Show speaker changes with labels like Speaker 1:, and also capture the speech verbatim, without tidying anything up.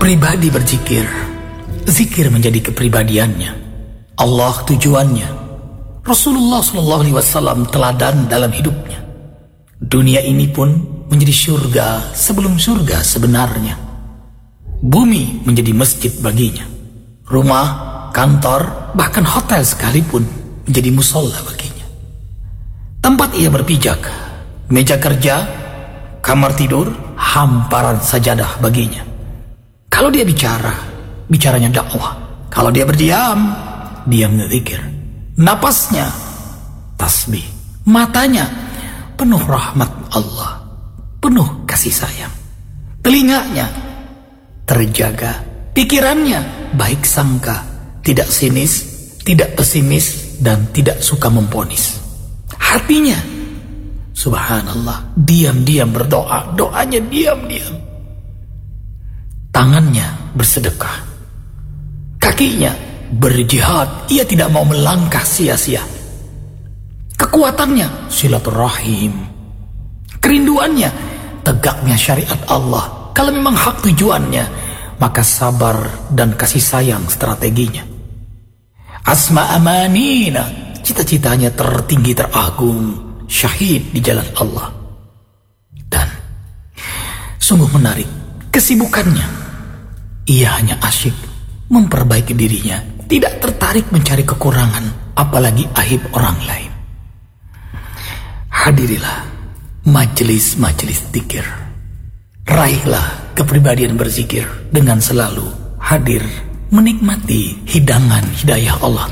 Speaker 1: Pribadi berzikir, zikir menjadi kepribadiannya, Allah tujuannya, Rasulullah shallallahu alaihi wasallam teladan dalam hidupnya. Dunia ini pun menjadi surga sebelum surga sebenarnya. Bumi menjadi masjid baginya. Rumah, kantor, bahkan hotel sekalipun menjadi musola baginya. Tempat ia berpijak, meja kerja, kamar tidur, hamparan sajadah baginya. Kalau dia bicara, bicaranya dakwah. Kalau dia berdiam, dia berzikir. Napasnya tasbih. Matanya penuh rahmat Allah, penuh kasih sayang. Telinganya terjaga. Pikirannya baik sangka, tidak sinis, tidak pesimis, dan tidak suka memponis. Hatinya, subhanallah, diam-diam berdoa. Doanya diam-diam. Tangannya bersedekah. Kakinya berjihad. Ia tidak mau melangkah sia-sia. Kekuatannya silaturahim. Kerinduannya tegaknya syariat Allah. Kalau memang hak tujuannya, maka sabar dan kasih sayang strateginya. Asma amanina, cita-citanya tertinggi teragung, syahid di jalan Allah. Dan sungguh menarik, kesibukannya, ia hanya asyik memperbaiki dirinya, tidak tertarik mencari kekurangan, apalagi aib orang lain. Hadirilah majelis-majelis zikir. Raihlah kepribadian berzikir dengan selalu hadir menikmati hidangan hidayah Allah